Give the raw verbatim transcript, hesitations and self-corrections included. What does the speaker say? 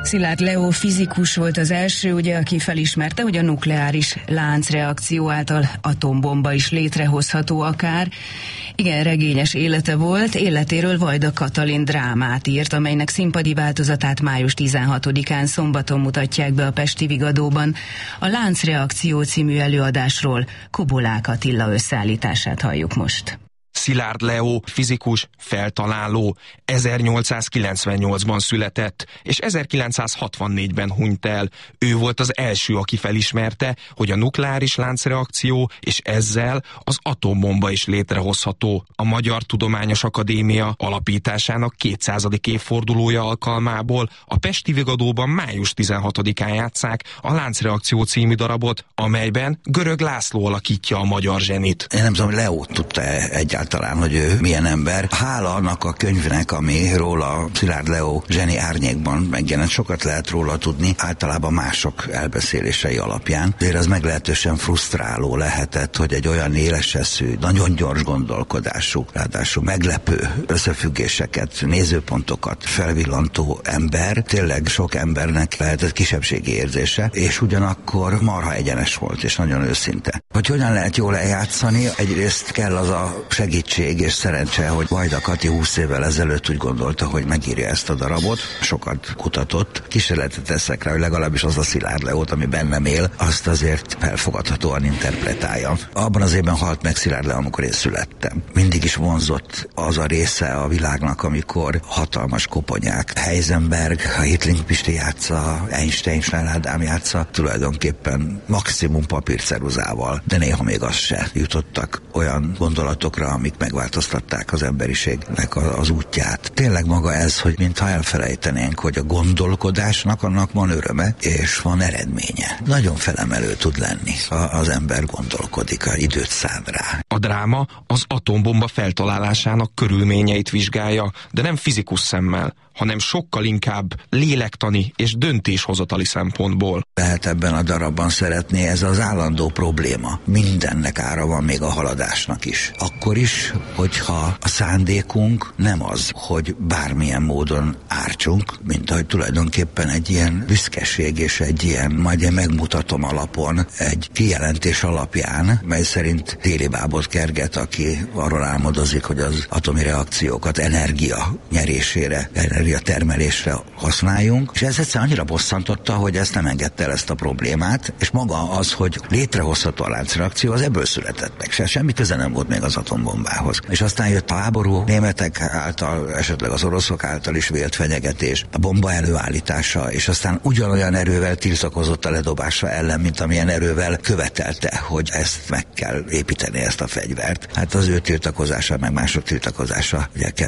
Szilárd Leó fizikus volt az első, ugye, aki felismerte, hogy a nukleáris láncreakció által atombomba is létrehozható akár. Igen, regényes élete volt, életéről Vajda Katalin drámát írt, amelynek színpadi változatát május tizenhatodikán szombaton mutatják be a Pesti Vigadóban. A Láncreakció című előadásról Kobolák Attila összeállítását halljuk most. Szilárd Leó fizikus, feltaláló, ezernyolcszázkilencvennyolcban született, és ezerkilencszázhatvannégyben hunyt el. Ő volt az első, aki felismerte, hogy a nukleáris láncreakció és ezzel az atombomba is létrehozható. A Magyar Tudományos Akadémia alapításának kétszázadik évfordulója alkalmából a Pesti Vigadóban május tizenhatodikán játsszák a Láncreakció című darabot, amelyben Görög László alakítja a magyar zsenit. Én nem tudom, hogy Leó tudta egyáltalán talán, hogy ő milyen ember. Hála annak a könyvnek, ami róla Szilárd Leó zseni árnyékban megjelent, sokat lehet róla tudni, általában mások elbeszélései alapján. Ezért az meglehetősen frusztráló lehetett, hogy egy olyan éleseszű, nagyon gyors gondolkodású, ráadásul meglepő összefüggéseket, nézőpontokat felvillantó ember, tényleg sok embernek lehetett kisebbségi érzése, és ugyanakkor marha egyenes volt, és nagyon őszinte. Hogy hogyan lehet jól eljátszani, egyrészt kell az a segítség és szerencse, hogy Vajda Kati húsz évvel ezelőtt úgy gondolta, hogy megírja ezt a darabot, sokat kutatott, kísérletet teszek rá, hogy legalábbis az a Szilárd Leót, ami bennem él, azt azért felfogadhatóan interpretálja. Abban az évben halt meg Szilárd Leó, amikor én születtem. Mindig is vonzott az a része a világnak, amikor hatalmas koponyák, Heisenberg, a Hitling Pisti játsza, Einstein, Stein Ádám játsza, tulajdonképpen maximum papírceruzával, de néha még az se jutottak olyan gondolatokra, amik megváltoztatták az emberiségnek az útját. Tényleg maga ez, hogy mintha elfelejtenénk, hogy a gondolkodásnak annak van öröme, és van eredménye. Nagyon felemelő tud lenni, ha az ember gondolkodik, a időt szán rá. A dráma az atombomba feltalálásának körülményeit vizsgálja, de nem fizikus szemmel, hanem sokkal inkább lélektani és döntéshozatali szempontból. Lehet ebben a darabban szeretni, ez az állandó probléma. Mindennek ára van, még a haladásnak is. Akkor is, hogyha a szándékunk nem az, hogy bármilyen módon ártsunk, mint ahogy tulajdonképpen egy ilyen büszkeség és egy ilyen, majd én megmutatom alapon, egy kijelentés alapján, mely szerint téli bábot kerget, aki arról álmodozik, hogy az atomi reakciókat energia nyerésére, energia termelésre használjunk, és ez egyszerűen annyira bosszantotta, hogy ezt nem engedte el, ezt a problémát, és maga az, hogy létrehozható a láncreakció, az ebből született meg. Se, semmi köze nem volt még az atombombához. És aztán jött a háború, németek által, esetleg az oroszok által is vélt fenyegetés, a bomba előállítása, és aztán ugyanolyan erővel tiltakozott a ledobása ellen, mint amilyen erővel követelte, hogy ezt meg kell építeni, ezt a fegyvert. Hát az ő tiltakozása, meg mások tiltakozása ugye